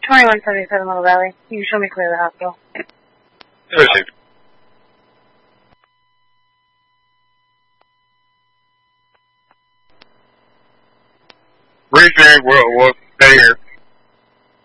2177 Little Valley. You can show me clear the hospital. Received. Briefing, what's